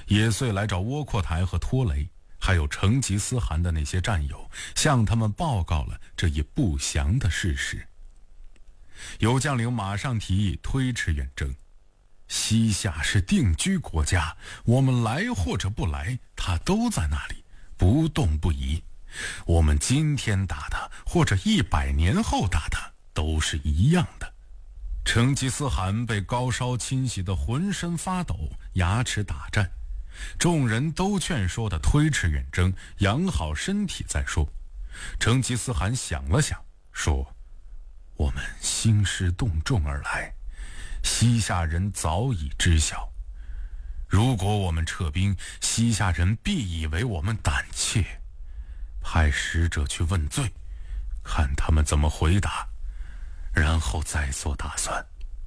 也遂来找窝阔台和拖雷，还有成吉思汗的那些战友，向他们报告了这一不祥的事实。有将领马上提议推迟远征。西夏是定居国家，我们来或者不来，他都在那里，不动不移。我们今天打他，或者100年后打他，都是一样的。成吉思汗被高烧侵袭得浑身发抖，牙齿打颤。众人都劝说他推迟远征，养好身体再说。成吉思汗想了想，说：我们兴师动众而来，西夏人早已知晓。如果我们撤兵，西夏人必以为我们胆怯，派使者去问罪，看他们怎么回答，然后再做打算。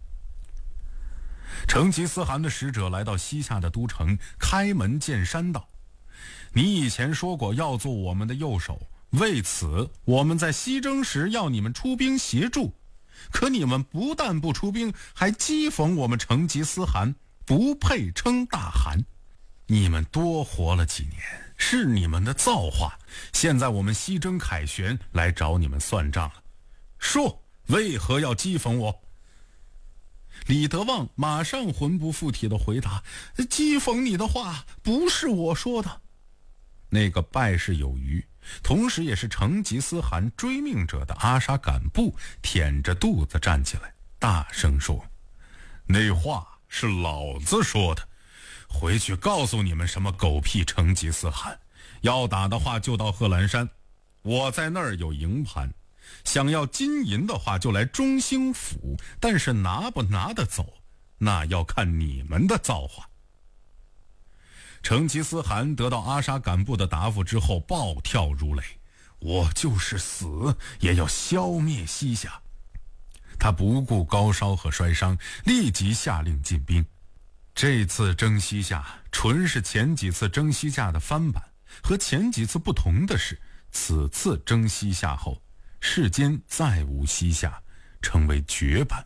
成吉思汗的使者来到西夏的都城，开门见山道：你以前说过要做我们的右手，为此我们在西征时要你们出兵协助，可你们不但不出兵，还讥讽我们成吉思汗不配称大汗。你们多活了几年，是你们的造化，现在我们西征凯旋来找你们算账了，说为何要讥讽我？李德旺马上魂不附体地回答：讥讽你的话不是我说的。那个败事有余，同时也是成吉思汗追命者的阿沙敢布舔着肚子站起来，大声说：那话是老子说的，回去告诉你们什么狗屁成吉思汗，要打的话就到贺兰山，我在那儿有营盘，想要金银的话就来中兴府，但是拿不拿得走，那要看你们的造化。成吉思汗得到阿沙敢布的答复之后，暴跳如雷：我就是死也要消灭西夏。他不顾高烧和摔伤，立即下令进兵。这次征西夏纯是前几次征西夏的翻版，和前几次不同的是，此次征西夏后，世间再无西夏，成为绝版。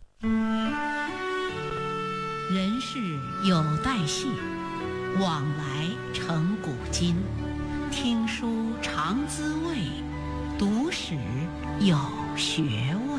人世有代谢，往来成古今。听书常滋味，读史有学问。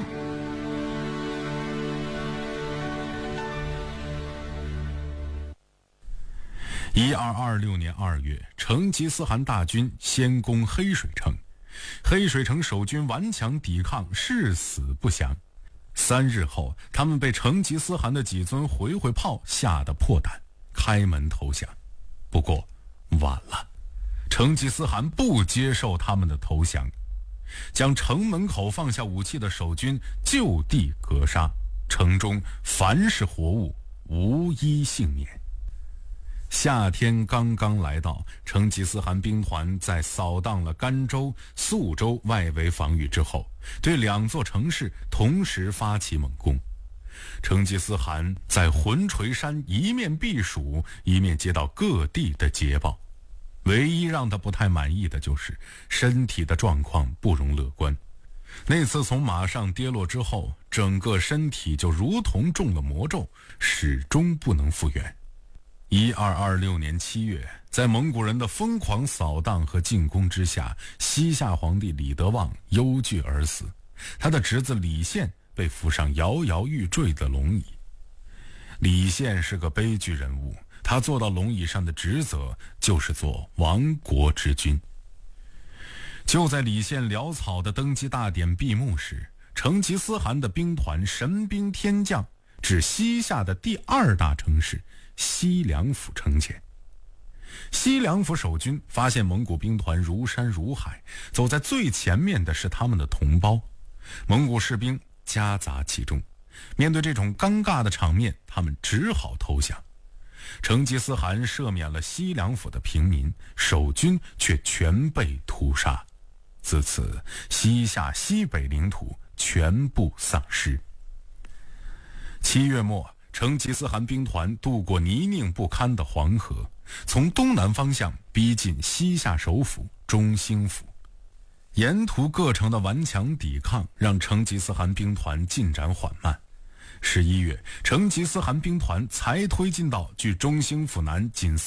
1226年2月，成吉思汗大军先攻黑水城，黑水城守军顽强抵抗，誓死不降。3日后，他们被成吉思汗的几尊回回炮吓得破胆，开门投降。不过晚了，成吉思汗不接受他们的投降，将城门口放下武器的守军就地格杀，城中凡是活物无一幸免。夏天刚刚来到，成吉思汗兵团在扫荡了甘州、肃州外围防御之后，对2座城市同时发起猛攻。成吉思汗在浑垂山一面避暑，一面接到各地的捷报。唯一让他不太满意的就是身体的状况不容乐观。那次从马上跌落之后，整个身体就如同中了魔咒，始终不能复原。1226年7月，在蒙古人的疯狂扫荡和进攻之下，西夏皇帝李德旺忧惧而死，他的侄子李宪被扶上摇摇欲坠的龙椅。李宪是个悲剧人物，他坐到龙椅上的职责就是做亡国之君。就在李宪潦草的登基大典闭幕时，成吉思汗的兵团神兵天降，至西夏的第2大城市西凉府城前。西凉府守军发现蒙古兵团如山如海，走在最前面的是他们的同胞，蒙古士兵夹杂其中。面对这种尴尬的场面，他们只好投降。成吉思汗赦免了西凉府的平民，守军却全被屠杀。自此，西夏西北领土全部丧失。7月末，成吉思汗兵团渡过泥泞不堪的黄河，从东南方向逼近西夏首府中兴府。沿途各城的顽强抵抗让成吉思汗兵团进展缓慢。11月，成吉思汗兵团才推进到距中兴府南仅